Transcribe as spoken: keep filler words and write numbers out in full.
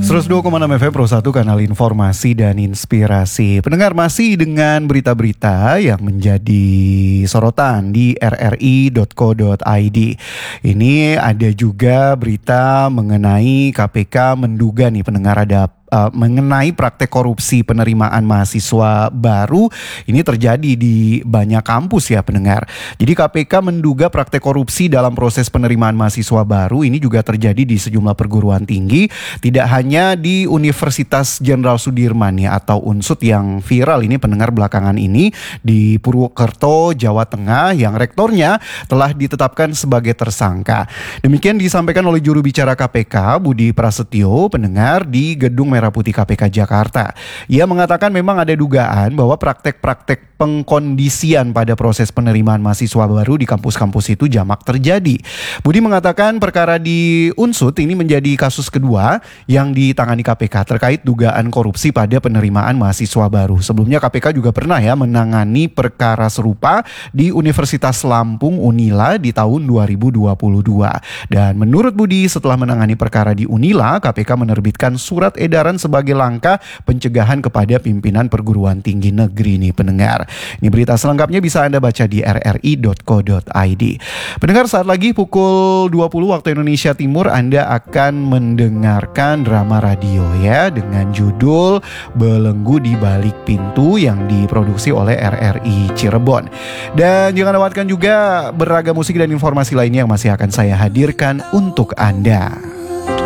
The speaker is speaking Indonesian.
seratus dua koma enam F M Pro satu, kanal informasi dan inspirasi. Pendengar, masih dengan berita-berita yang menjadi sorotan di r r i dot co dot i d. Ini ada juga berita mengenai K P K menduga nih pendengar ada Uh, mengenai praktek korupsi penerimaan mahasiswa baru. Ini terjadi di banyak kampus ya pendengar. Jadi K P K menduga praktek korupsi dalam proses penerimaan mahasiswa baru ini juga terjadi di sejumlah perguruan tinggi. Tidak hanya di Universitas Jenderal Sudirman ya, atau Unsud yang viral ini pendengar belakangan ini, di Purwokerto, Jawa Tengah, yang rektornya telah ditetapkan sebagai tersangka. Demikian disampaikan oleh juru bicara K P K Budi Prasetyo pendengar di Gedung Merah Putih K P K Jakarta. Ia mengatakan memang ada dugaan bahwa praktek-praktek pengkondisian pada proses penerimaan mahasiswa baru di kampus-kampus itu jamak terjadi. Budi mengatakan perkara di Unsud ini menjadi kasus kedua yang ditangani K P K terkait dugaan korupsi pada penerimaan mahasiswa baru. Sebelumnya K P K juga pernah ya menangani perkara serupa di Universitas Lampung Unila di tahun dua ribu dua puluh dua. Dan menurut Budi, setelah menangani perkara di Unila, K P K menerbitkan surat edaran sebagai langkah pencegahan kepada pimpinan perguruan tinggi negeri nih pendengar. Ini berita selengkapnya bisa Anda baca di r r i dot co dot i d. Pendengar, saat lagi pukul dua puluh waktu Indonesia Timur Anda akan mendengarkan drama radio ya dengan judul Belenggu di Balik Pintu yang diproduksi oleh R R I Cirebon. Dan jangan lewatkan juga beragam musik dan informasi lainnya yang masih akan saya hadirkan untuk Anda.